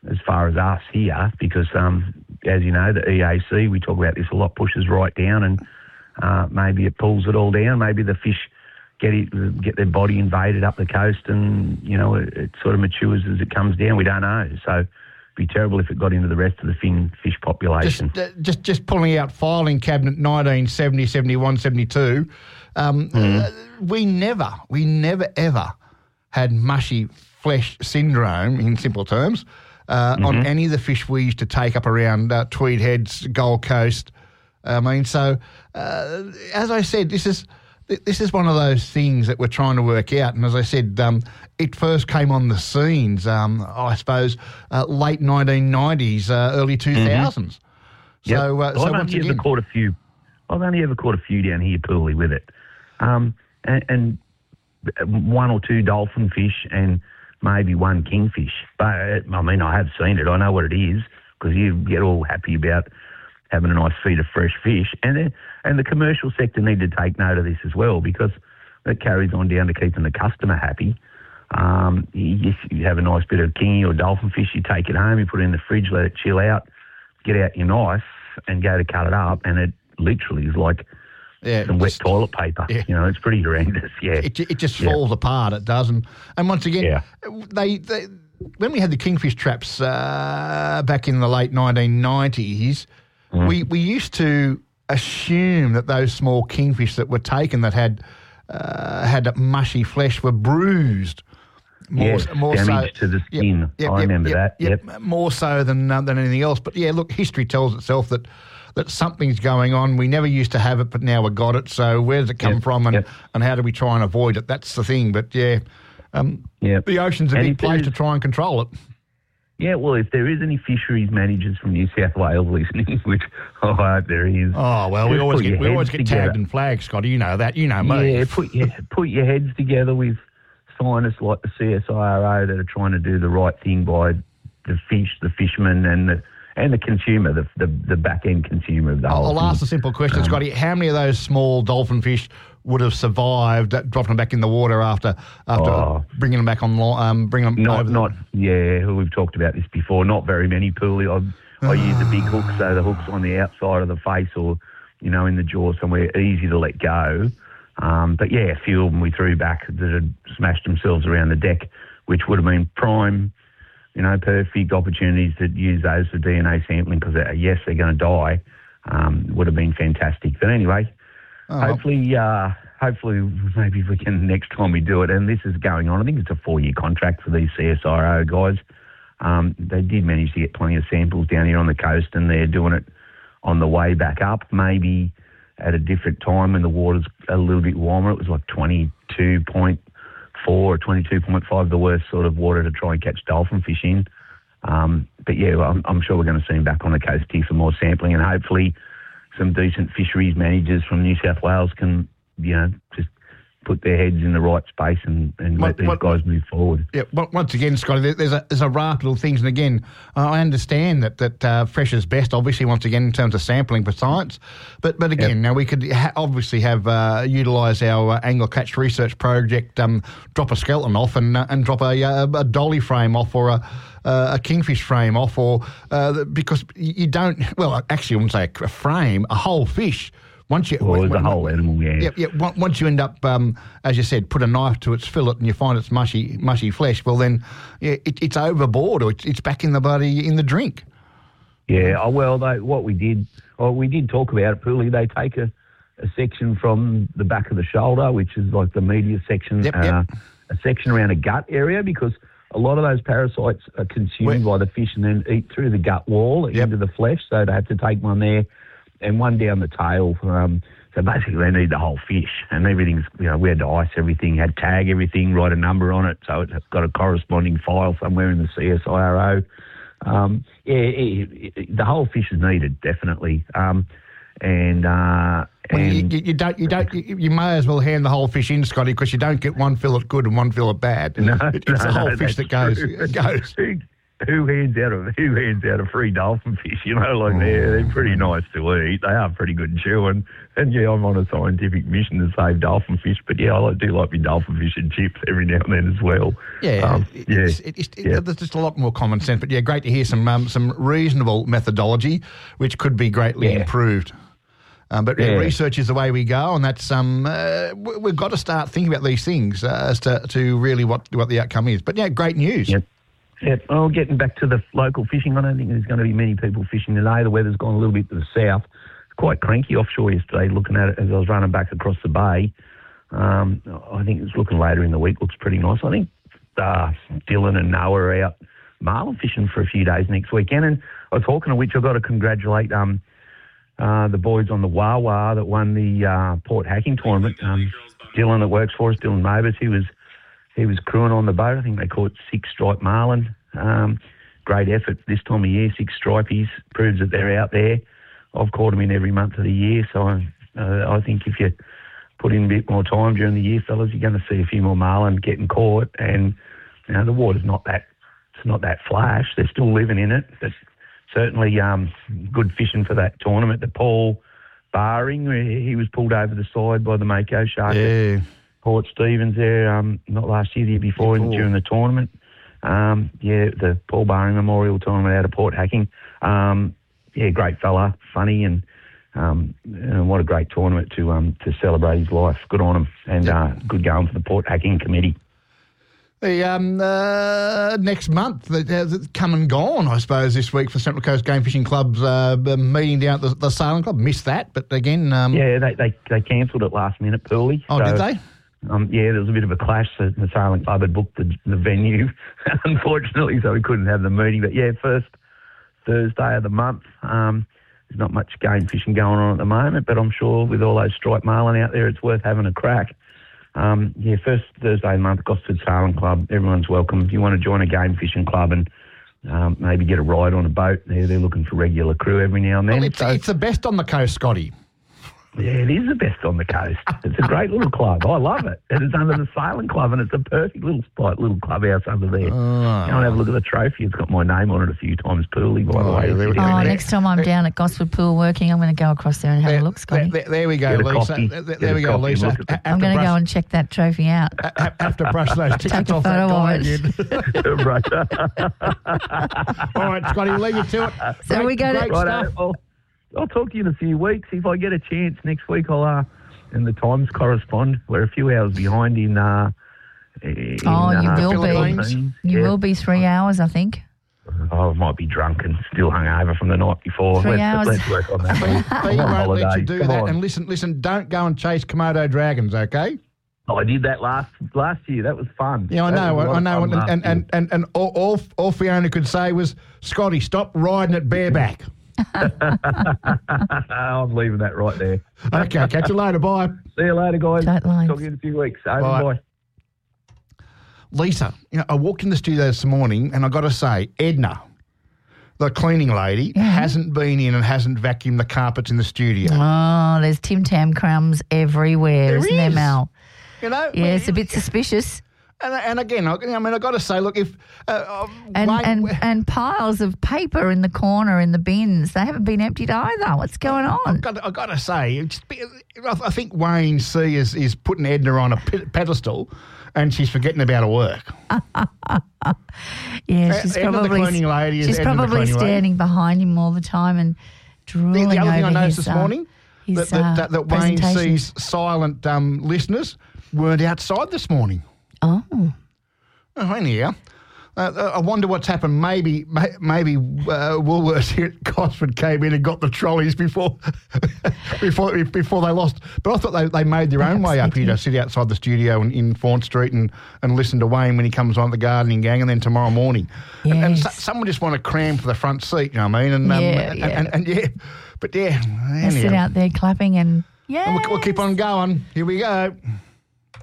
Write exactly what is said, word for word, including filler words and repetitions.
as far as us here, because um, as you know, the E A C, we talk about this a lot, pushes right down, and uh, maybe it pulls it all down. Maybe the fish get it, get their body invaded up the coast, and you know it, it sort of matures as it comes down. We don't know, so it'd be terrible if it got into the rest of the fin fish population. Just, uh, just, just pulling out filing cabinet nineteen seventy, seventy-one, seventy-two. Um, mm. uh, we never, we never ever had mushy flesh syndrome, in simple terms. Uh, mm-hmm. On any of the fish we used to take up around uh, Tweed Heads, Gold Coast. I mean, so uh, as I said, this is this is one of those things that we're trying to work out. And as I said, um, it first came on the scenes, um, I suppose, uh, late nineteen nineties, uh, early two thousands. Mm-hmm. Yep. So, uh, well, so I've once only again, ever caught a few. I've only ever caught a few down here, Pooley, with it, um, and, and one or two dolphin fish and maybe one kingfish. But, I mean, I have seen it. I know what it is, because you get all happy about having a nice feed of fresh fish. And then, and the commercial sector need to take note of this as well, because it carries on down to keeping the customer happy. Um, you, you have a nice bit of kingy or dolphin fish, you take it home, you put it in the fridge, let it chill out, get out your knife and go to cut it up, and it literally is like Yeah, some wet just, toilet paper. Yeah. You know, it's pretty horrendous, yeah. It, it just yeah. falls apart, it does. And, and once again, yeah. they, they when we had the kingfish traps uh, back in the late nineteen nineties, mm. we, we used to assume that those small kingfish that were taken that had uh, had mushy flesh were bruised. More, yes, more damage so, to the skin. Yep, yep, I remember yep, that. Yep, yep. More so than uh, than anything else. But yeah, look, history tells itself that that something's going on. We never used to have it, but now we've got it. So where does it come yep, from, and, yep. and how do we try and avoid it? That's the thing. But yeah, um, yep. the ocean's a and big place is, to try and control it. Yeah, well, if there is any fisheries managers from New South Wales listening, which I hope there is. Oh well, we always get we always get together. tagged and flagged, Scotty. You know that. You know me. Yeah, put your put your heads together with scientists like the C S I R O that are trying to do the right thing by the fish, the fishermen, and the and the consumer, the the, the back end consumer of the whole I'll thing. ask a simple question, um, Scotty. How many of those small dolphin fish would have survived dropping them back in the water after after oh, bringing them back on, um, bringing them not over? Not yeah, we've talked about this before. Not very many, Pooley. I I use a big hook, so the hook's on the outside of the face or you know in the jaw somewhere, easy to let go. Um, but yeah, a few of them we threw back that had smashed themselves around the deck, which would have been prime, you know, perfect opportunities to use those for D N A sampling because, uh, yes, they're going to die. Um, would have been fantastic. But anyway, oh. hopefully, uh, hopefully maybe if we can next time we do it, and this is going on, I think it's a four-year contract for these C S I R O guys. Um, they did manage to get plenty of samples down here on the coast, and they're doing it on the way back up, maybe at a different time when the water's a little bit warmer. It was like twenty-two point four or twenty-two point five, the worst sort of water to try and catch dolphin fish in. Um, but yeah, I'm, I'm sure we're going to see them back on the coast here for more sampling, and hopefully some decent fisheries managers from New South Wales can, you know, just put their heads in the right space and, and what, let these what, guys move forward. Yeah, once again, Scotty, there's a there's a raft of little things, and again, uh, I understand that that uh, fresh is best, obviously, once again, in terms of sampling for science, but but again, yep. now we could ha- obviously have uh, utilise our uh, angler catch research project, um, drop a skeleton off and uh, and drop a, a, a dolly frame off or a uh, a kingfish frame off, or uh, because you don't, well, actually, I wouldn't say a frame, a whole fish. Once you, well, the whole animal, yeah. Yeah, yeah. Once you end up, um, as you said, put a knife to its fillet and you find it's mushy, mushy flesh. Well, then, yeah, it, it's overboard or it's, it's back in the bloody in the drink. Yeah. Oh, well, they, what we did, well, we did talk about it. Pooley, they take a, a section from the back of the shoulder, which is like the medial section, yep, uh, yep. a section around a gut area, because a lot of those parasites are consumed Where? by the fish and then eat through the gut wall yep. into the flesh. So they have to take one there. And one down the tail. Um, so basically they need the whole fish, and everything's, you know, we had to ice everything, had tag everything, write a number on it, so it's got a corresponding file somewhere in the C S I R O. Um, yeah, it, it, the whole fish is needed, definitely. Um, and uh, well, and you, you don't, you don't, you, you may as well hand the whole fish in, Scotty, because you don't get one fillet good and one fillet bad. No, it, it's no, the whole no, fish that goes. True. It goes. Who, who hands out a who hands out a free dolphin fish? You know, like they're they're pretty nice to eat. They are pretty good chewing. And yeah, I'm on a scientific mission to save dolphin fish. But yeah, I like- do like my dolphin fish and chips every now and then as well. Yeah, Um, it- yeah, it's, it, it's, it- yeah. there's just a lot more common sense. But yeah, great to hear some um, some reasonable methodology, which could be greatly Yeah. improved. Um, but yeah, Yeah. research is the way we go, and that's um, uh, we- we've got to start thinking about these things uh, as to, to really what what the outcome is. But yeah, great news. Yep. Yep. Well, getting back to the local fishing, I don't think there's going to be many people fishing today. The weather's gone a little bit to the south. It's quite cranky offshore yesterday, looking at it as I was running back across the bay. Um, I think it's looking later in the week, looks pretty nice. I think uh, Dylan and Noah are out marlin fishing for a few days next weekend. And I was talking to which I've got to congratulate um, uh, the boys on the Wawa that won the uh, Port Hacking tournament. Um, Dylan that works for us, Dylan Mabus, he was he was crewing on the boat. I think they caught six striped marlin. Um, great effort this time of year, six stripies, proves that they're out there. I've caught them in every month of the year, so I, uh, I think if you put in a bit more time during the year, fellas, you're going to see a few more marlin getting caught. And you know, the water's not that it's not that flash. They're still living in it. But certainly um, good fishing for that tournament. The Paul Barring, he was pulled over the side by the Mako shark. Yeah. Port Stevens there, um, not last year, the year before, Before. during the tournament. Um, yeah, the Paul Barring Memorial Tournament out of Port Hacking. Um, yeah, great fella, funny, and, um, and what a great tournament to um, to celebrate his life. Good on him, and uh, good going for the Port Hacking Committee. The um, uh, next month, the, the come and gone, I suppose, this week for Central Coast Game Fishing Club's uh, meeting down at the, the Sailing Club. Missed that, but again... Um, Yeah, they they, they cancelled it last minute, Pearly. Oh, so, did they? Um, yeah, there was a bit of a clash. The, the Sailing Club had booked the, the venue, unfortunately, so we couldn't have the meeting. But yeah, first Thursday of the month. Um, there's not much game fishing going on at the moment, but I'm sure with all those striped marlin out there, it's worth having a crack. Um, yeah, first Thursday of the month, Gosford Sailing Club. Everyone's welcome. If you want to join a game fishing club and um, maybe get a ride on a boat, they're, they're looking for regular crew every now and then. Well, it's, So- it's the best on the coast, Scotty. Yeah, it is the best on the coast. It's a great little club. I love it. And it's under the Sailing Club, and it's a perfect little spot, little clubhouse under there. Go and have a look at the trophy. It's got my name on it a few times, Pooley, by the Oh, way. there we go. Oh, there- next time I'm down at Gosford Pool working, I'm going to go across there and have There, a look, Scotty. there, there we go, Get a Lisa. coffee. There, Get there a we go, coffee and Lisa. look at the- Have I'm to going to brush- go and check that trophy out. ha- have to brush those tickets a off that photo guy of again. right. All right, Scotty, we'll leave you to it. So Great- we go to- great Righto. stuff. I'll, I'll talk to you in a few weeks. If I get a chance next week, I'll, uh, and the Times correspond. We're a few hours behind in... Uh, in Oh, you uh, will Philippines. be. You Yeah. will be three hours, I think. Oh, I might be drunk and still hungover from the night before. Three let's, hours. let's work on that. They I'm won't on let holiday. you do Come that. on. And listen, listen, don't go and chase Komodo dragons, okay? Oh, I did that last last year. That was fun. Yeah, I That know, was a lot I of know. fun And, last and, year. and, and, and all, all, all Fiona could say was, Scotty, stop riding it bareback. I'm leaving that right there. Okay, catch you later. Bye. See you later, guys. Tight lines. Talk to you in a few weeks. Over, Bye. bye. Lisa, you know, I walked in the studio this morning and I got to say, Edna, the cleaning lady, hasn't been in and hasn't vacuumed the carpets in the studio. Oh, there's Tim Tam crumbs everywhere, There isn't there, is. Mel? You know? Yeah, it's a bit suspicious. And, and again, I, I mean, I got to say, look, if uh, uh, And, Wayne- and and piles of paper in the corner in the bins. They haven't been emptied either. What's going on? I've got, I've got to say, it's, I think Wayne C is, is putting Edna on a pe- pedestal and she's forgetting about her work. Yeah, she's Edna, the probably cleaning lady, is she's Edna the probably cleaning lady. standing behind him all the time and The, drooling the other thing I over noticed his, this uh, morning, his, that, that, uh, that, that Wayne presentation. C's silent um, listeners weren't outside this morning. Oh, Oh, anyhow, uh, I wonder what's happened. Maybe may, maybe uh, Woolworths here at Gosford came in and got the trolleys before before before they lost. But I thought they, they made their own Perhaps way they up here to did. sit outside the studio in, in Faunt Street and, and listen to Wayne when he comes on the gardening gang, and then tomorrow morning. And, and so, Yes. someone just want to cram for the front seat, you know what I mean? And, um, Yeah, and, yeah. And, and, yeah, but yeah, they sit anyhow. out there clapping and yeah. We'll, we'll keep on going. Here we go.